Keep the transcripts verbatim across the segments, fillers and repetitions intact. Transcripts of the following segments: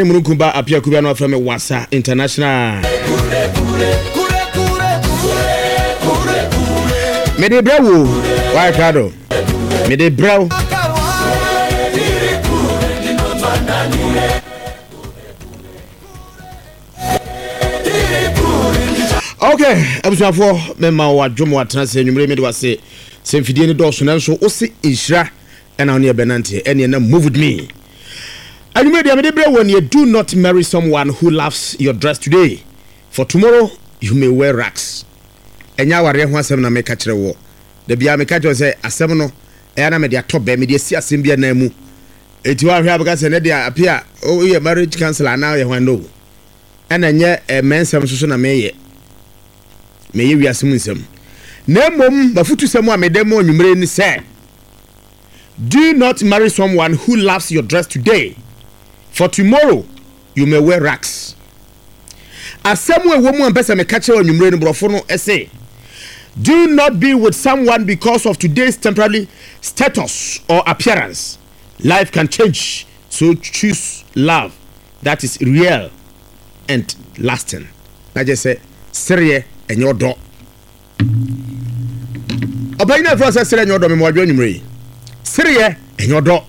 Munukumba apia kubia no from Wasa International. Mede brawo, why Kado? Mede brawo. Okay, abusua fo mema wa dwomo atranse nwumre me de wase semfidie ne do so nanso o se inhira ena one benante ene na move with me. Anyway, when you do not marry someone who loves your dress today, for tomorrow you may wear rags. Enya ware ho asem na me ka kire wo. Da bia me ka jo say asem no e na me de atop be me de si asem bia na mu. Eti wa hwe abaka say ne de apia o ye marriage counselor na ye hwan no. Ena nye e mensem so so na me ye. Me ye wiasem nsem. Na mom bafutu sem a me dem onwumre ni say, do not marry someone who loves your dress today. For tomorrow, you may wear rags. As someone woman person me catch on you no essay. Do not be with someone because of today's temporary status or appearance. Life can change, so choose love that is real and lasting. I just say, Syria and your door. Open your first Syria and your door, me more join Syria and your door.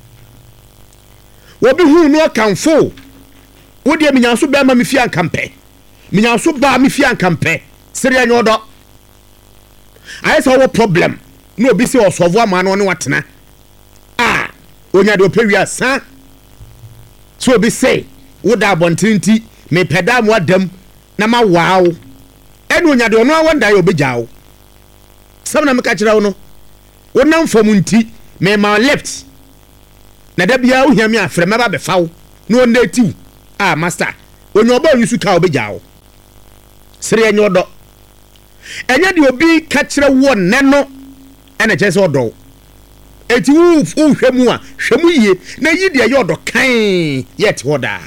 Wobi hu no kan fo wo de minyanso ba ma me fia kampe minyanso ba me fia kampe sere anyodo ai so wo problem no obi se osovo ama no ne watena ah onya de opewia sa so obi say wo da abontinti me peda mo adam na ma waaw ene onya de ono awanda ye obegyawo sam na me ka kira wo no wo nam fam nti me ma left na da bia wo hia me afre meba be fawo no na tiu ah master onyo oba yusu ka obegyawo sere enyodo enya de obi ka kire wo ne no ene chese odo eti wo wo hwemu a hwemu yie na yi de yodo kan yet hoda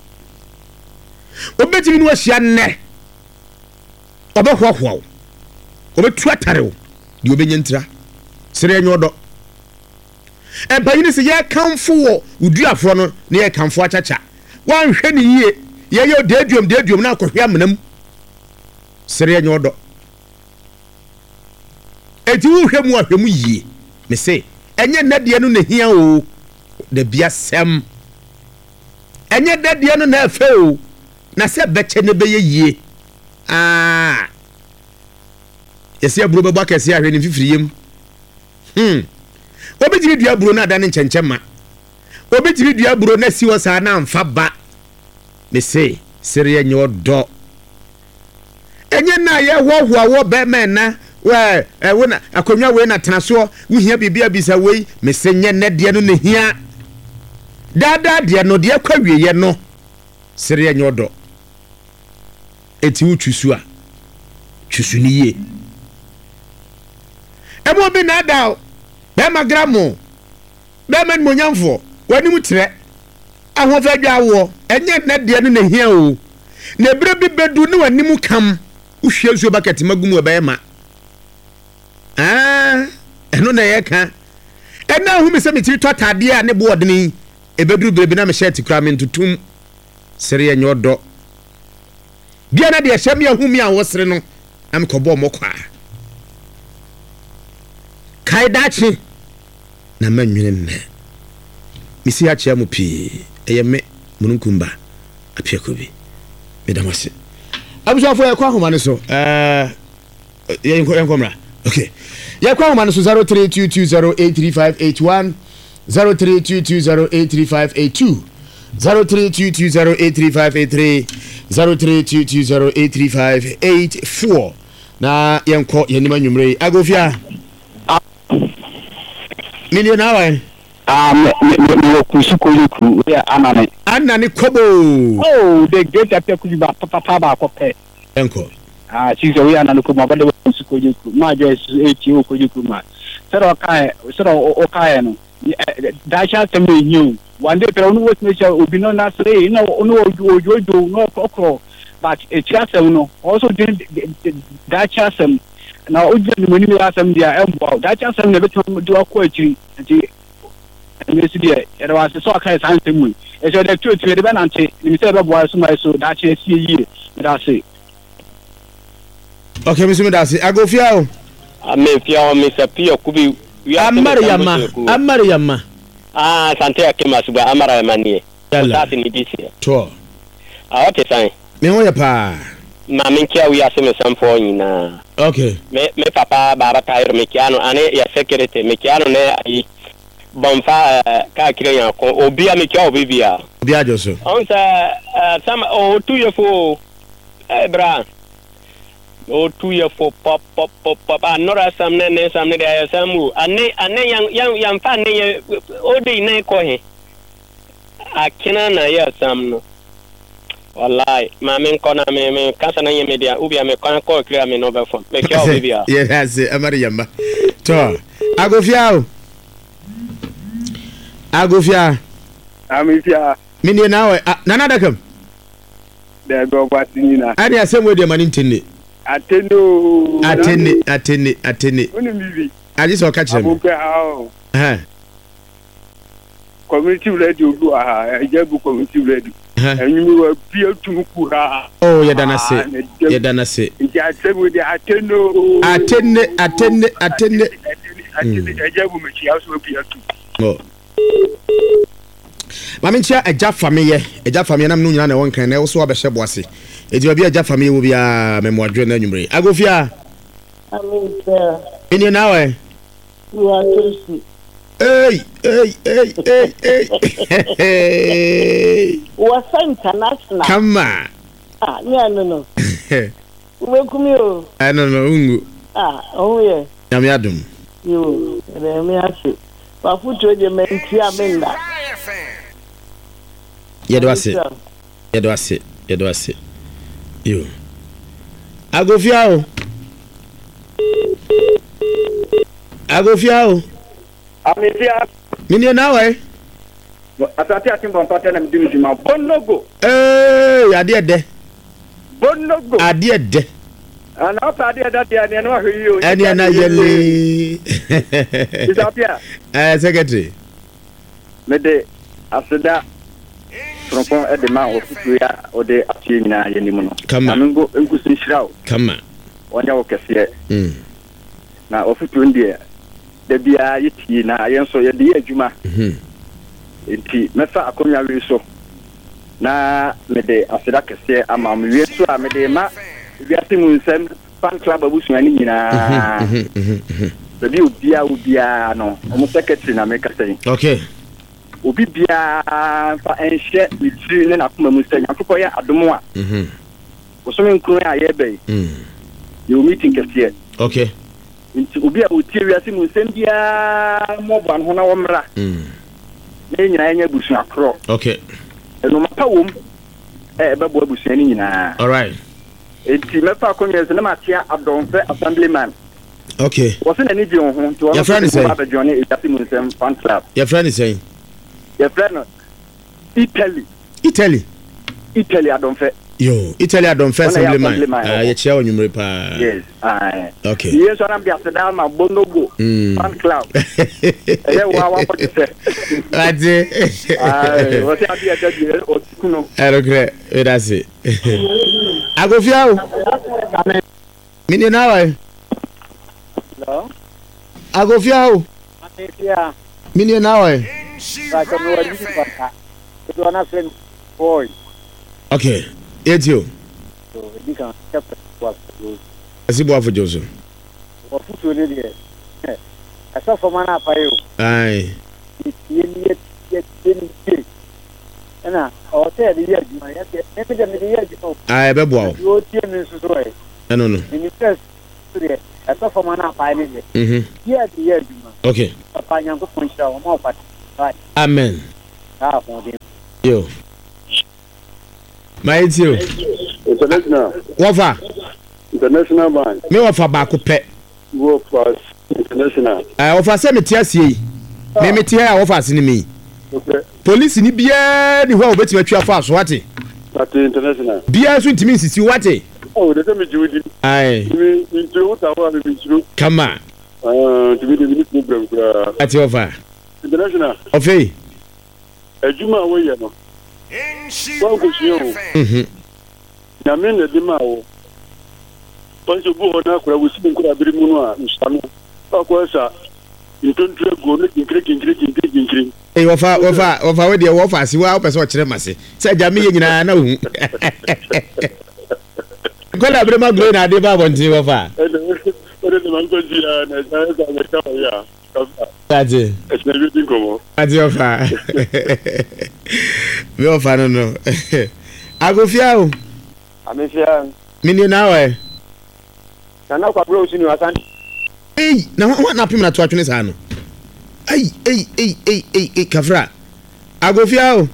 obetimi no ahia ne obehwohwo obetu atarewo de obenyentira sere enyodo e bayini se ye kanfo wo uduafo no na ye kanfo achacha wan hwe ni yie ye ye deduom deduom na akohwe amnam sere enyodo eti wo hwe mu ahwe mu yie me se enye nade no na hia o da bia sem enye nade no na afa o na se beche ne beye yie ah yesi aburo beba kese ahwe ni fifiriyem hmm obi tiri dua buro na da ne nkenkenma obi tiri dua buro na siwo sa na amfa ba me se sere ye nyodo enye na ye hohoa wo be men na we e wona akonwa we na tenaso wo hia bibia bisa we me se nye ne de no ne hia dada de no de kwawie ye no sere ye nyodo eti utwusu a twusu ni ye emo bi na da be magramo be man monyamfo wani mutre ahofa dwawo enye ne de no ne hia o na bre bi bedu ne wani mu kam uhwie so bucket magumu be ma ah eno na ye ka ena hu me se me tiri totade a ne bo odene ebeduru bre bi na me shirt kura me ntutum sere enyodo bia na de hyem ya hu me a wo sere no am kobo mokwa kai dachi na manwene nne misi achia mu pi eye me mununkumba apiakobi medamase abuso afo yakwa homa ne so eh ye enkomra okay yakwa homa ne so zero three two two zero eight three five eight one zero three two two zero eight three five eight two zero three two two zero eight three five eight three zero three two two zero eight three five eight four na yenko yenima nwumre agofia million hour ah me me kusuko yiku we anane anane kobo oh the great apekuji ba papa ba kope enko ah chizo we anane ko ma bade kusuko yiku ma jo eti o ko yiku ma sero kai sero o kai no da sha tem nyu one day pero no we me sha obi no na sre no no ojo ojo no okro but e chasem no also did da chasem na ojo ni moni mi asem dia embo da chasem na beto do akọ akiri nti ɛnesi deɛ yɛde wase sɛ ɔkae saa nsɛm mu ɛsɛ ɔde tuo tuo yɛde bɛnante nim sɛ ɛbɛboa so ma so daakye asie yie meda ase okay mi so meda ase agofia o amefia o Mister P Okubi amare yama amare yama ah sante akema suba amara yamanie yalla sase ni disi to ah okay fine me ho ya pa ma menkia wi ase me samfo nyina okay me me papa baba tayro mekiano ane ya security mekiano ne ai bonfa ka kire yan ko obi a mekia obi bia obi ajo so on sa sam o two year for eh bra o two year for pop pop pop pop anora sam ne ne sam ne ya samu ane ane yan yan yan fa ne o de ne ko he akina na ya sam no wallahi ma men kona me me kasa na yeme dia ubi me kona ko kira me no be fon me kya obi bia yes amari yamba to agofia o agofia amifia mini na we nana dakam de go kwatini na ani asem we de mani ntenne atendo atenne atenne atenne oni bibi aji so ka kire me abunpe ha eh community radio do aha ejebu community radio enyumi wa bia tumuku ha oh yedana se yedana se ja sebu de atendo atenne atenne atenne ejebu mechi aso bia tu oh mami ntia eja fameye eja fameye nam no nyina na won kan na wo so abehye boase edi obi eja fameye wo bia memwadwe na nwumre agofia amin sir eni na we you are thirsty hey hey hey hey hey was international come on ah no no no we kumi o I don't know ungu ah oh yeah nyame adum yo re me afi wa futo je menti amenda yedo ase yedo ase yedo ase yo agofia o agofia o amifia mini na we atati atimbo mpate na mdimi juma bonogo eh ade de bonogo ade de ana pa ade de de ane no ahwe yo ane na yele isapia eh secretary mede aseda tronpon edema ofutu ya ode atie nyina yenimu no amingo enkusin shirawo kama onya wo kese mm na ofutu ndie da bia yiti na yenso ye de adwuma mhm enti mefa akonya wi so na mede aseda kese ama mwie so a mede ma wiase mu nsem fan club abusuani nyina mhm mhm mhm bebi obia obia no omo secretary na meka sei okay obi bia fa enhye mitri ne na kuma mu sɛ nyakopɔ yɛ adomo a mhm osome nkuru a yɛ bɛyi mhm yɛ meeting kɛseɛ okay nti obi a otie wiase mu nsɛm bia mɔbɔ ho na wɔmra mhm ne nyina nya busua korɔ okay ɛno mapa wom eh bɛbɔ busua ni nyina all right enti mɛfa akɔnyɛ sɛ na matia adɔmfɛ assemblyman okay wɔse na ni gye ho nti wɔn so ba bɛdwone wiase mu nsɛm fan club your friend is saying your friend Italy Italy Italy adɔmfɛ yo Italy adon first assemblyman ah ye chia onwumre pa yes ah okay yes so na bia seda ma bonogo fan club eh wa wa poti se ade ah o se abi ata di o tikuno ero kre e da se agofia o mini na wa no agofia o atia mini na wa ka ko wa di pa to na friend boy okay etio so di kan chapter was asibo afo joso o futu le de eh asa fo mana pa yo ai ye ye ye ye ana o te de ye juma ya te me de me de ye juma ai be bo o tie me so so e no no ni test so de asa fo mana pa ni de mhm ye de ye juma okay papa nyango fon shira o ma o pa amen ah fo de yo my etio international wofa international bank me wofa ba ko pe go pass international eh wofa se me tia sie me me tia wofa se ni mi okay police ni bia ni ho obetime twa fa so wate at international bia so ntimi nsisi wate oh de me jiwudi ai mi intro ta wa mi intro kama ah to be the minute program kra ati wofa international. Okay. Ejuma wo ye no. Wa ko si o. Mhm. Na me na di ma wo. Ponso bu ho na akura wo si nkura biri mu no a nsano. Ba ko sa ntontre go no kinkire kinkire kinkire kinkire. Eh wofa wofa wofa we de wofa si wa opese o kire mase. Se jame ye nyina na hu. Kola biri ma glo na de ba bonti wofa. Eh ore de man ko ji ya na sa sa me ka ya. Ati. Ese bi tin komo. Ati ofa. Me ofa no no. Agofia o. Amefia. Mini na we. Kana kwa bro usini wasan. Hey, na wa na pim na to atwene sa no. Hey, hey, hey, hey, hey, hey, kafra. Agofia o.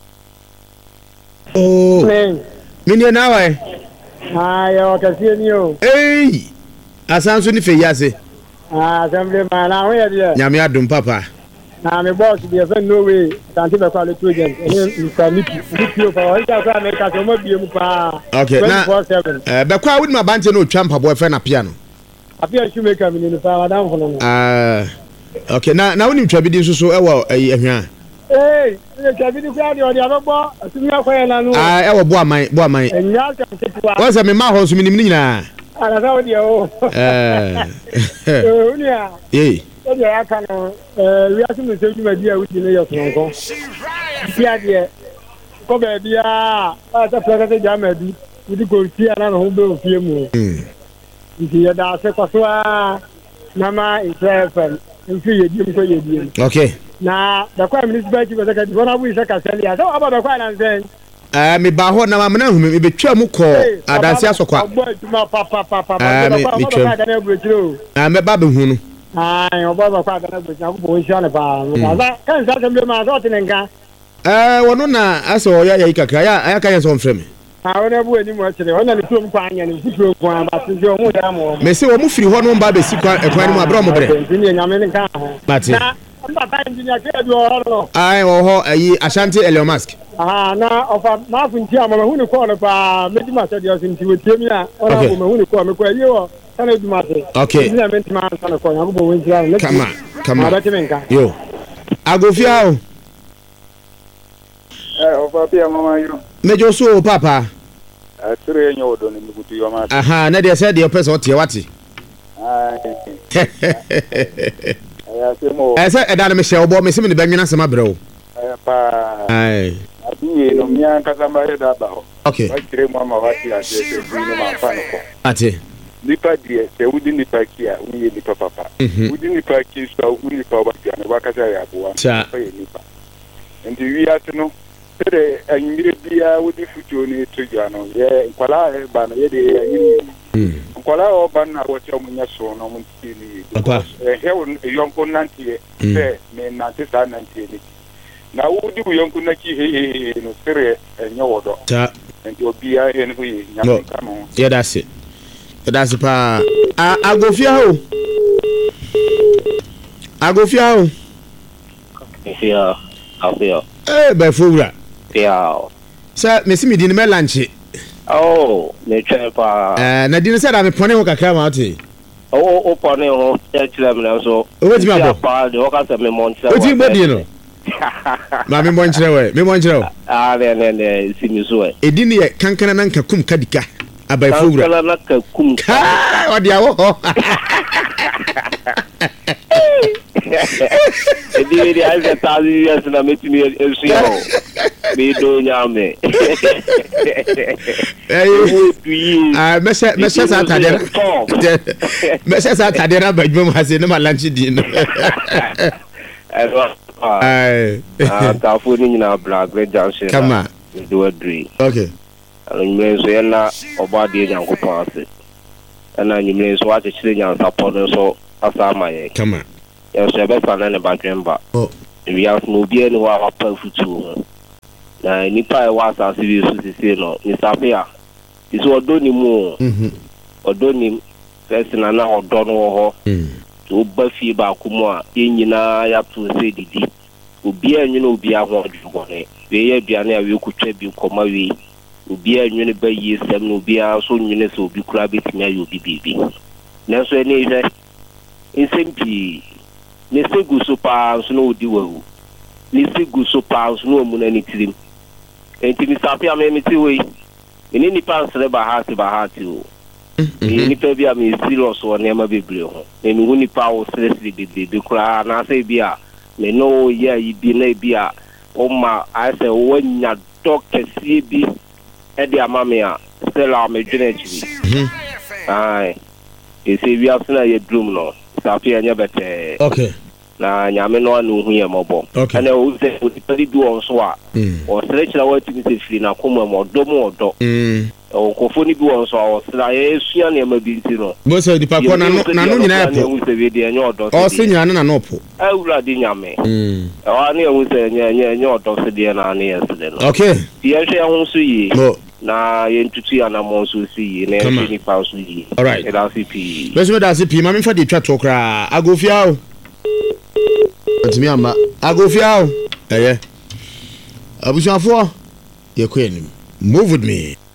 Oh. Mini na we. Ah, yo kasi ni o. Hey. Asanso ni fe yase. Ah, assembly man, na ho ye de. Nyame adum papa. Na me boss dey say no way. Tanti be kwa le two agent. Any Mister Nipi. Nipi o pa. O ja kwa me ka so mo bie mu pa. Okay, na eh be kwa wudi ma bante no twa mpaboy fe na piano. Apia shoemaker mi ni pa madam fo no. Ah. Okay, na na woni twa bi di so so e wo eh ahwa. Eh, e twa bi di kwa de o de abegbo. Asumi akoye na no. Ah, e wo bo aman, bo aman. Enya ka tetua. Wo se me ma ho so mi ni nyina. Ana sa o de o. Eh. Eh, unia. Eh. O de aka no, eh wi asu no se djuma dia wudi ne yo sonko. Bia de ko be bia, a ta plaka te jama bi. Wudi ko ti ana no be o fie mu. Mm. Nti ya da se kwaso a na ma Israel nfi ye di mu ko ye di. Okay. Na da kwa municipal chief secretary bona bu isa kasali ya. So aba da kwa na nsen. Eh me ba ho na ma na hu me betwa mu ko adanse asokwa. Ah me me twa. Ah me ba be hu no. Ah, o ba ba kwa da na bu na ko bo sia ne ba. Na kan sa assembly ma so tinenka. Eh wono na aso ya ya kakra ya aya kan so mfrɛ me. Ah, wona bu ani mu akire. Wona le tuom kwa anya ne fitro kwa ba se jo mu da mo. Me se wo mu firi ho no ba be si kwa ekwan ni mu abra mo bre. Engineer nyame ne ka ho. Mate. Na papa engineer ke bi o no. Ai wo ho ayi Ashanti Elon Musk. Ah, na ofa ma funti ama ma hunu ko no pa medi ma se de osinti wetemi a ona bo ma hunu ko me ko ayi wo sana du ma se. Okay. Engineer menti ma sana ko nya bo wenti a. Come on. Come on. Menka. Yo. Agofia o. Eh ofa pia mama yo. Mejo so papa. Atire enyo odo ni mukutu yo ma. Aha, na de say de person tie wati. Ah. Ya se mo. Eh say e da na me share obo me se me be nwena sema brɛ o. Eh pa. Ai. Abiye no mia kasa ma he da ba ho. Okay. Wa kire mo ma wati a se se ni ma fa no ko. Ate. Nipa die se wudi nipa kia unye nipa papa. Wudi nipa kia so wudi nipa ba kia na wakasa ya boa. Cha. Nipa. Ndi wi ate no de anyire bia wudi futuo ni tujwa no ye nkwala e ba no ye de anyire. Mm. Nkwala o ba na wo che omunya so no mun ti ni. Papa. Eh he yonko nantie se me nantie sa nantie ni. Na wudi bu yonko na ki he no sere enye wodo. Cha. Ndi obia he no ye nyam kamo. Yeah, that's it. That's pa Agofia o. Agofia o. Agofia. Agofia. Eh be fowura. Yeah. Sir, me si me di me lunch. Oh, me try pa. Eh na di say da me pone ho kakra ma oti. Oh, o pone ho e tire me na so. O weti ma bo. Pa de o ka se me mon tire. O ti mo di no. Ma me mon tire we, me mon tire o. Ah, ne ne ne si mi so e. E di ne kankana na nka kum kadika. Abai fowura. Kankana na ka kum. Ha, o dia wo. E di di ai se ta di ya na me ti mi e si ho. Me do nyame. Eh, ah, me se me se sa tade. Me se sa tade na badwum ha se no ma lunch di no. Ai. Ah, ta fu ni na bla great junction. Come on. Do agree. Okay. Nyimre so ya na oba de Nyankopon ase. Ana nyimre so wa chechire Nyankopon no so asa amaye. Come on. Ya so be fa na ne badwemba. Oh. We have no bi eni wa pa futu. Na nipa e wa asa se bi so sisi no, ni safia. Iso odo ni mu. Mhm. Odo ni first na na odo no ho. Mhm. So ba fi ba kumu a yenyina ya to se didi. Obi anwene obi ahwo adwugone. We ye aduane a we kutwa bi koma we. Obi anwene ba yi sem no obi a so nwene so obi kura betimi ayo obi bibi. Nanso ene hwe insempi ne se gu so pa so no odi wawu ne se gu so pa so no mu na ni tirim enti mi sapia me mi ti we ni nipa nsere ba ha ti ba ha ti o ni nipa bi a mi serious o ne ma bebre ho ne mi hu nipa o serious de de kura na se bi a me no ya yi bi na bi a o ma a se o nya doctor si bi e de ama me a se la me dwene chi ai e se bi asuna ye drum no sapia nya bete okay na nyame no anu hu ye mobo ana o se o ti pedi du on so a o sere chira wa ti mi se firi na komo mo do mo do o ko foni bi on so a o sere ye sua ne ma bi nti no bo se di papa na no na no nyina po o se bi de enyo odo o se nyina na no po awura di nyame mm e wa ne o se nya nya enyo odo se de na ne yes de no okay ye hwe ho so yi no na ye ntutu ya na mo so si yi na ye ni pa so yi all right e da C P let's me da C P ma me fa di twa to kra agofia o Atimi amba agofia o eh abusuafo ye ko enim move with me